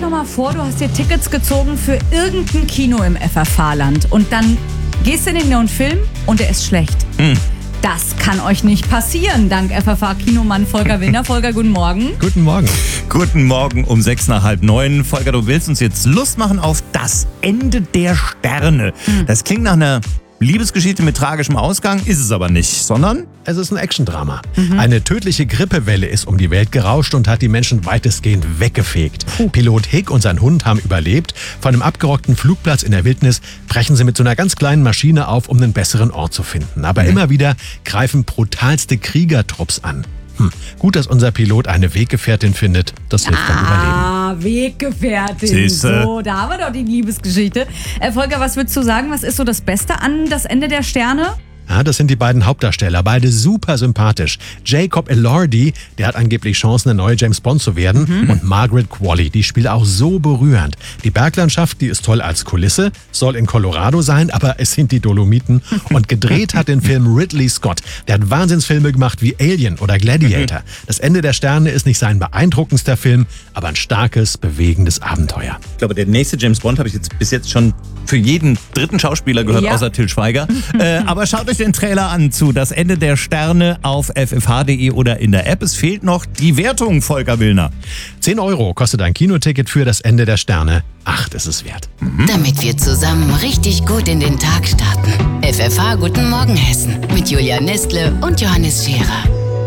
doch mal vor, du hast dir Tickets gezogen für irgendein Kino im FFH-Land und dann gehst du in den Film und der ist schlecht. Das kann euch nicht passieren, dank FFH-Kinomann Volker Willner. Volker, guten Morgen. Guten Morgen. Guten Morgen um 6 nach halb 9. Volker, du willst uns jetzt Lust machen auf das Ende der Sterne. Das klingt nach einer Liebesgeschichte mit tragischem Ausgang, ist es aber nicht, sondern... Es ist ein Actiondrama. Eine tödliche Grippewelle ist um die Welt gerauscht und hat die Menschen weitestgehend weggefegt. Pilot Hick und sein Hund haben überlebt. Von einem abgerockten Flugplatz in der Wildnis brechen sie mit so einer ganz kleinen Maschine auf, um einen besseren Ort zu finden. Aber immer wieder greifen brutalste Kriegertrupps an. Gut, dass unser Pilot eine Weggefährtin findet. Das hilft beim Überleben. Weggefährtin. Siehste. So, da haben wir doch die Liebesgeschichte. Volker, was würdest du sagen? Was ist so das Beste an das Ende der Sterne? Ja, das sind die beiden Hauptdarsteller, beide super sympathisch. Jacob Elordi, der hat angeblich Chancen, der neue James Bond zu werden. Und Margaret Qualley, die spielt auch so berührend. Die Berglandschaft, die ist toll als Kulisse, soll in Colorado sein, aber es sind die Dolomiten. Und gedreht hat den Film Ridley Scott. Der hat Wahnsinnsfilme gemacht wie Alien oder Gladiator. Das Ende der Sterne ist nicht sein beeindruckendster Film, aber ein starkes, bewegendes Abenteuer. Ich glaube, der nächste James Bond habe ich jetzt bis jetzt schon für jeden dritten Schauspieler gehört, Ja. außer Til Schweiger. Aber schaut euch den Trailer an zu Das Ende der Sterne auf ffh.de oder in der App. Es fehlt noch die Wertung, Volker Willner. 10 € kostet ein Kinoticket für Das Ende der Sterne. 8 ist es wert. Damit wir zusammen richtig gut in den Tag starten. FFH Guten Morgen Hessen mit Julia Nestle und Johannes Scherer.